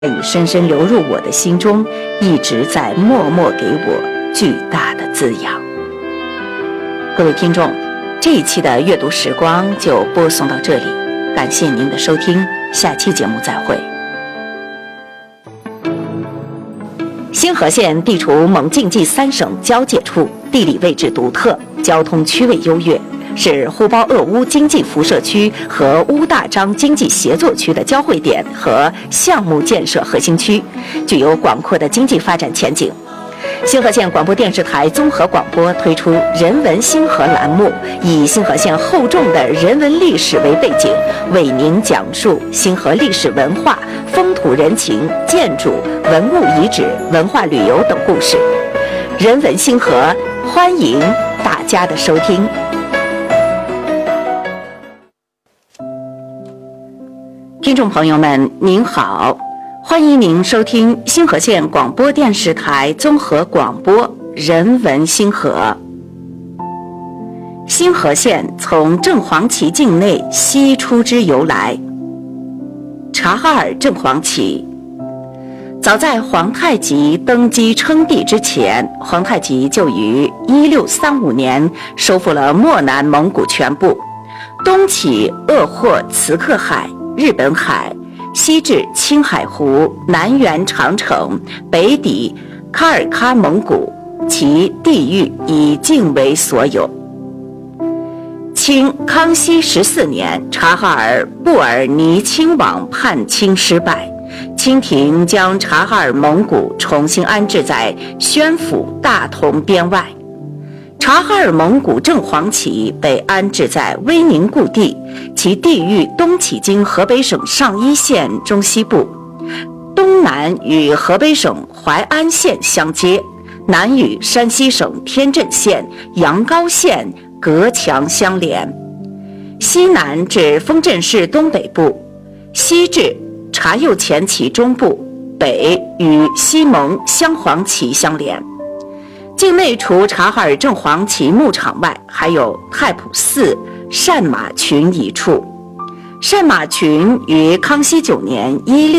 已深深流入我的心中，一直在默默给我巨大的滋养。各位听众，这一期的阅读时光就播送到这里，感谢您的收听，下期节目再会。兴和县地处蒙晋冀三省交界处，地理位置独特，交通区位优越，是呼包鄂乌经济辐射区和乌大章经济协作区的交汇点和项目建设核心区，具有广阔的经济发展前景。兴和县广播电视台综合广播推出人文兴和栏目，以兴和县厚重的人文历史为背景，为您讲述兴和历史文化、风土人情、建筑、文物遗址、文化旅游等故事。人文兴和，欢迎大家的收听。听众朋友们，您好，欢迎您收听兴和县广播电视台综合广播人文兴和。兴和县从正黄旗境内西出之由来。察哈尔正黄旗，早在皇太极登基称帝之前，皇太极就于1635年收复了漠南蒙古全部，东起鄂霍茨克海、日本海，西至青海湖，南缘长城，北抵喀尔喀蒙古，其地域以晋为所有。清康熙14年，察哈尔布尔尼亲王叛清失败，清廷将察哈尔蒙古重新安置在宣府大同边外。察哈尔蒙古正黄旗被安置在威宁故地，其地域东起经河北省上邑县中西部，东南与河北省淮安县相接，南与山西省天镇县、阳高县隔墙相连，西南至丰镇市东北部，西至察右前旗中部，北与西蒙镶黄旗相连。境内除察哈尔正黄旗牧场外，还有太仆寺善马群一处。善马群于康熙9年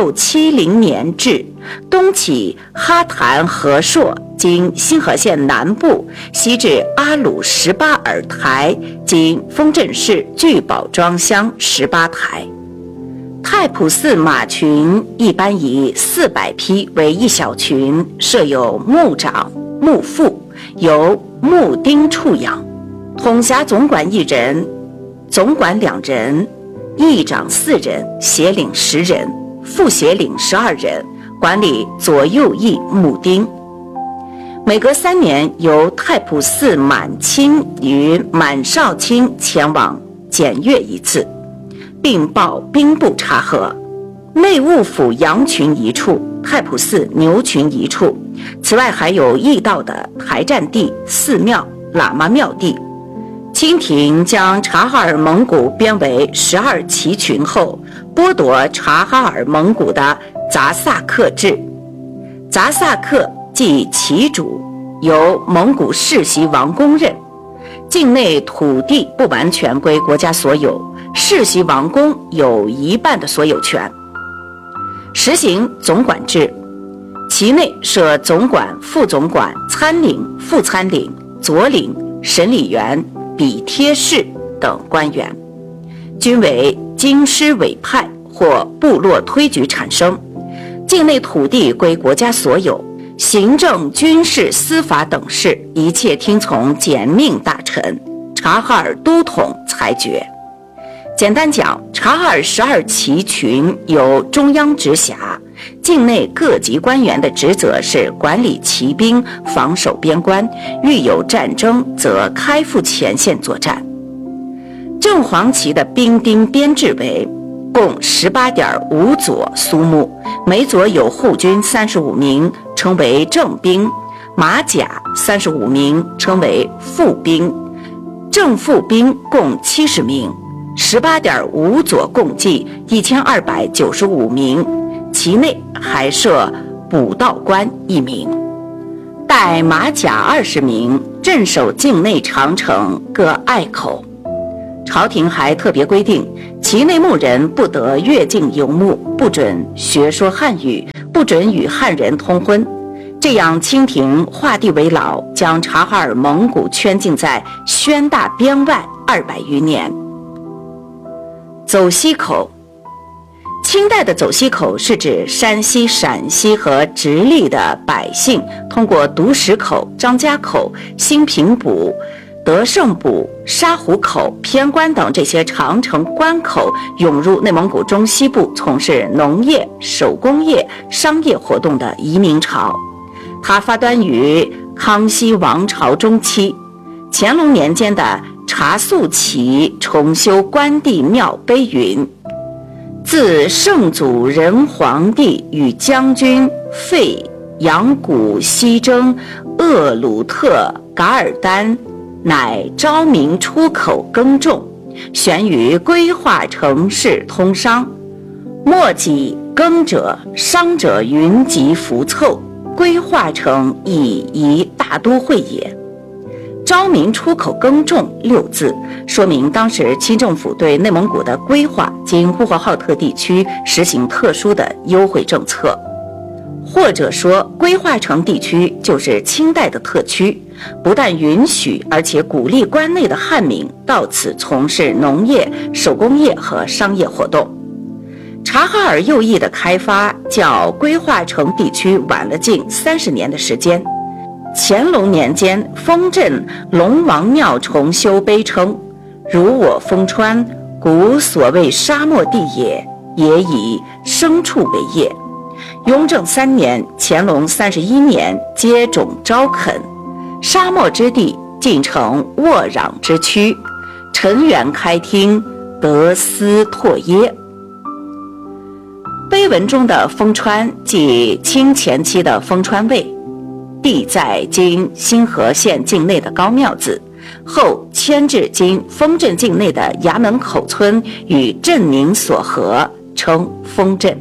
1670年置，东起哈坛和硕，经兴和县南部，西至阿鲁18尔台，经丰镇市聚宝庄乡18台。太仆寺马群一般以400匹为一小群，设有牧长、牧副，由牧丁处养，统辖总管1人，总管2人，议长4人，协领10人，副协领12人，管理左右翼牧丁。每隔3年，由太仆寺满亲与满少卿前往检阅一次，并报兵部察核。内务府羊群一处，太仆寺牛群一处，此外还有驿道的台站地、寺庙、喇嘛庙地。清廷将察哈尔蒙古编为12旗群后，剥夺察哈尔蒙古的杂萨克制。杂萨克即旗主，由蒙古世袭王公任，境内土地不完全归国家所有，世袭王公有1半的所有权。实行总管制，其内设总管、副总管、参领、副参领、佐领、审理员、笔贴士等官员，均为京师委派或部落推举产生。境内土地归国家所有，行政、军事、司法等事一切听从简命大臣察哈尔都统裁决。简单讲，察哈尔12旗群由中央直辖，境内各级官员的职责是管理骑兵、防守边关，遇有战争则开赴前线作战。正黄旗的兵丁编制为共18.5佐苏木，每佐有护军35名，称为正兵；马甲35名，称为副兵；正副兵共70名。18.5佐共计1295名，其内还设补道官1名，带马甲20名，镇守境内长城各隘口。 朝廷还特别规定，其内牧人不得越境游牧，不准学说汉语，不准与汉人通婚。这样清廷画地为牢，将察哈尔蒙古圈禁在宣大边外200余年。走西口，清代的走西口是指山西、陕西和直隶的百姓通过独石口、张家口、兴平堡、德胜堡、沙湖口、偏关等这些长城关口涌入内蒙古中西部，从事农业、手工业、商业活动的移民潮。它发端于康熙王朝中期，乾隆年间的查肃旗重修关帝庙碑云：自圣祖仁皇帝与将军费扬古西征厄鲁特噶尔丹，乃昭明出口耕种，悬于规划城市通商，莫己耕者商者云集浮凑，规划成以一大都会也。昭明出口耕种6字，说明当时清政府对内蒙古的规划经呼和浩特地区实行特殊的优惠政策，或者说规划城地区就是清代的特区，不但允许而且鼓励关内的汉民到此从事农业、手工业和商业活动。察哈尔右翼的开发较规划城地区晚了近30年的时间。乾隆年间，丰镇龙王庙重修碑称：如我丰川，古所谓沙漠地也，也以牲畜为业。雍正3年，乾隆31年接种招垦，沙漠之地尽成沃壤之区，陈园开厅，得斯拓耶。碑文中的丰川即清前期的丰川卫，地在今新河县境内的高庙子，后迁至今丰镇境内的衙门口村与镇宁所合，称丰镇。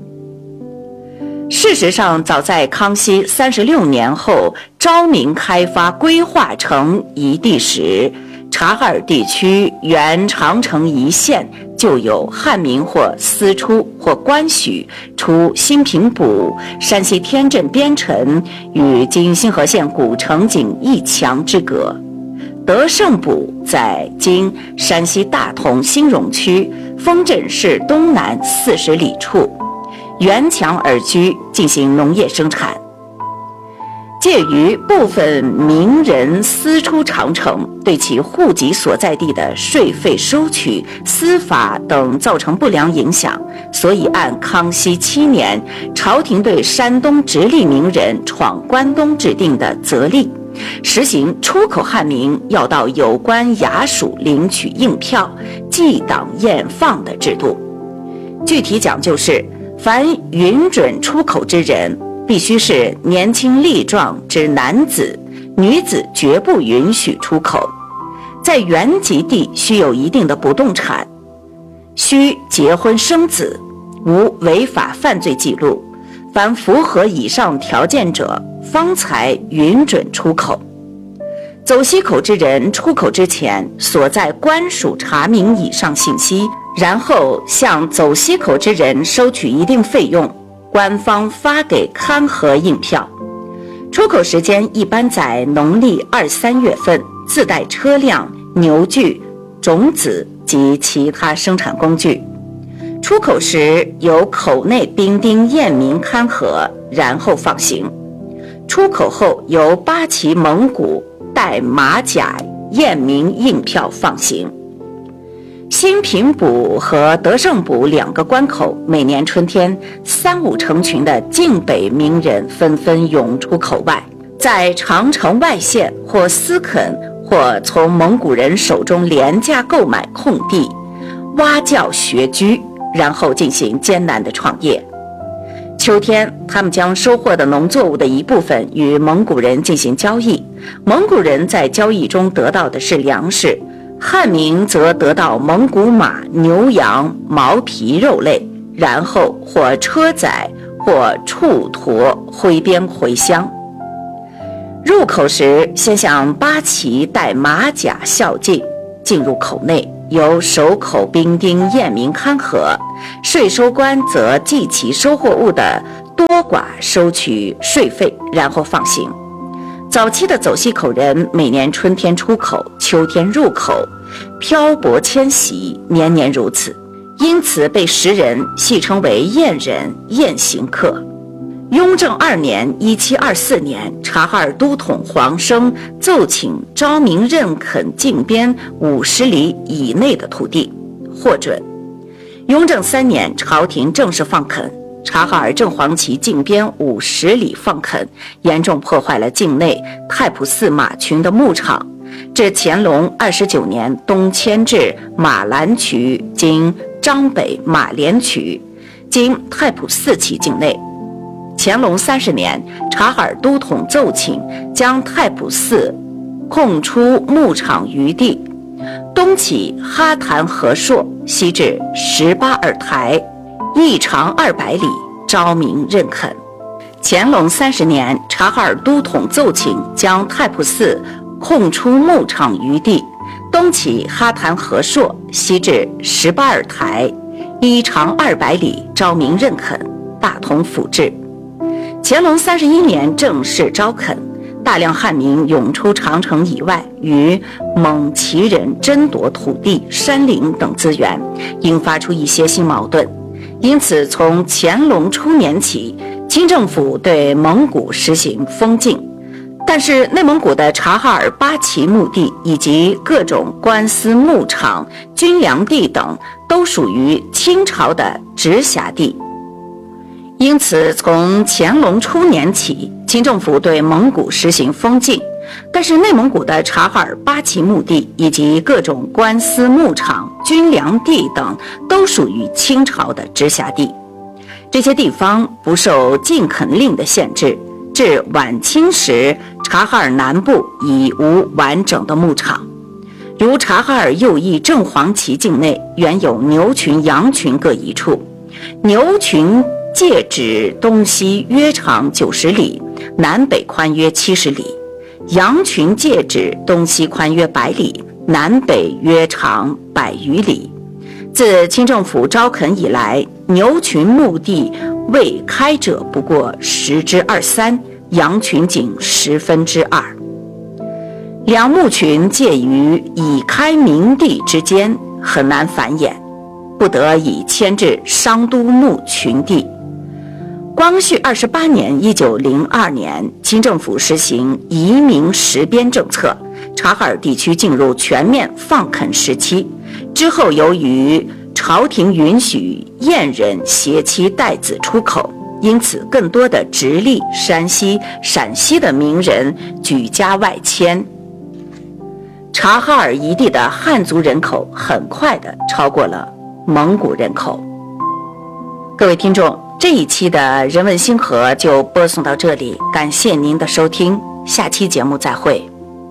事实上，早在康熙36年后，昭明开发规划成一地时，察哈尔地区原长城一线就有汉民或私出或官许出兴平堡、山西天镇边城与今新河县古城仅1墙之隔。德胜堡在今山西大同兴荣区丰镇市东南40里处，沿墙而居，进行农业生产。介于部分名人私出长城，对其户籍所在地的税费收取、司法等造成不良影响，所以按康熙7年朝廷对山东直隶名人闯关东制定的则例，实行出口汉民要到有关衙署领取印票，记档验放的制度。具体讲究是，凡允准出口之人，必须是年轻力壮之男子，女子绝不允许出口。在原籍地须有一定的不动产，须结婚生子，无违法犯罪记录，凡符合以上条件者，方才允准出口。走西口之人出口之前，所在官署查明以上信息，然后向走西口之人收取一定费用，官方发给勘核印票。出口时间一般在农历2、3月份，自带车辆、牛具、种子及其他生产工具。出口时由口内兵丁验明勘核，然后放行。出口后由八旗蒙古带马甲验明印票放行。兴平堡和德胜堡2个关口，每年春天3、5成群的晋北名人纷纷涌出口外，在长城外县或私垦或从蒙古人手中廉价购买空地，挖教学居，然后进行艰难的创业。秋天，他们将收获的农作物的一部分与蒙古人进行交易，蒙古人在交易中得到的是粮食，汉民则得到蒙古马、牛羊、毛皮肉类，然后或车载或畜驮挥鞭回乡。入口时，先向八旗带马甲孝敬，进入口内， 由守口兵丁验明勘核，税收官则计其收获物的多寡，收取税费，然后放行。早期的走西口人每年春天出口，秋天入口，漂泊迁徙，年年如此，因此被时人戏称为验人、验行客。雍正2年1724年，察哈尔都统黄生奏请昭明任垦境边50里以内的土地，获准。雍正3年，朝廷正式放垦，察哈尔正黄旗境边50里放垦，严重破坏了境内太仆寺马群的牧场。至乾隆29年，东迁至马兰渠（今张北马连渠），经太仆寺旗境内。乾隆30年，察哈尔都统奏请将太仆寺空出牧场余地，东起哈坛河朔，西至18尔台，一长200里，昭明任垦。乾隆30年，察哈尔都统奏请将太仆寺空出牧场余地，东起哈坛河朔，西至18尔台，一长200里，昭明任垦，大同府治。乾隆31年正式招垦，大量汉民涌出长城以外，与蒙旗人争夺土地、山林等资源，引发出一些新矛盾。因此，从乾隆初年起，清政府对蒙古实行封禁，但是内蒙古的察哈尔八旗墓地以及各种官司牧场、军粮地等都属于清朝的直辖地。因此，从乾隆初年起，清政府对蒙古实行封禁，但是内蒙古的察哈尔八旗墓地以及各种官司牧场、军粮地等都属于清朝的直辖地。这些地方不受禁垦令的限制，至晚清时，察哈尔南部已无完整的牧场。如察哈尔右翼正黄旗境内原有牛群、羊群各一处，牛群界指东西约长90里，南北宽约70里；羊群界指东西宽约100里，南北约长100余里。自清政府招垦以来，牛群墓地未开者不过10之23，羊群仅2/10。两牧群介于已开明地之间，很难繁衍，不得已迁至商都牧群地。光绪28年1902年，清政府实行移民实边政策，察哈尔地区进入全面放垦时期。之后，由于朝廷允许燕人携妻带子出口，因此更多的直隶、山西、陕西的名人举家外迁。察哈尔一地的汉族人口很快地超过了蒙古人口。各位听众，这一期的人文星河就播送到这里，感谢您的收听，下期节目再会。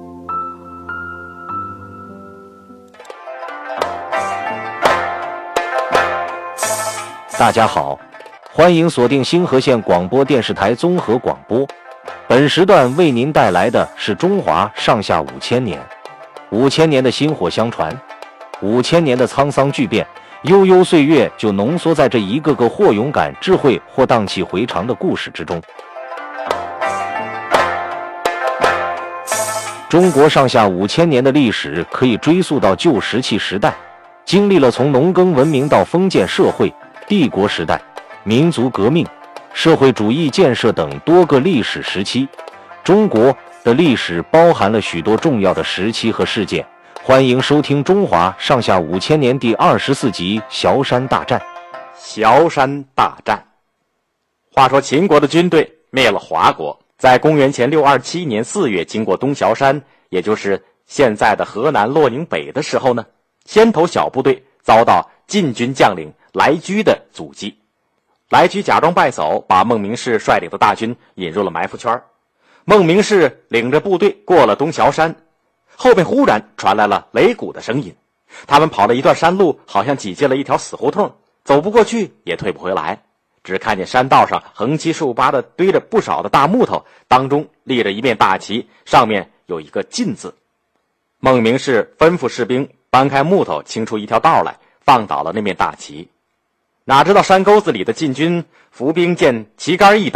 大家好，欢迎锁定星河县广播电视台综合广播。本时段为您带来的是中华上下5000年，5000年的薪火相传，5000年的沧桑巨变，悠悠岁月就浓缩在这一个个或勇敢、智慧或荡气回肠的故事之中。中国上下5000年的历史可以追溯到旧石器时代，经历了从农耕文明到封建社会、帝国时代、民族革命、社会主义建设等多个历史时期。中国的历史包含了许多重要的时期和事件。欢迎收听《中华上下5000年》第24集《崤山大战》。 崤山大战。话说秦国的军队灭了华国，在公元前627年4月经过东崤山，也就是现在的河南洛宁北的时候呢，先头小部队遭到晋军将领来居的阻击。来居假装败走，把孟明视率领的大军引入了埋伏圈。孟明视领着部队过了东崤山，后面忽然传来了擂鼓的声音，他们跑了一段山路，好像挤进了一条死胡同，走不过去也退不回来，只看见山道上横七竖八的堆着不少的大木头，当中立着一面大旗，上面有一个晋字。孟明视吩咐士兵搬开木头，清出一条道来，放倒了那面大旗。哪知道山沟子里的晋军伏兵见旗杆一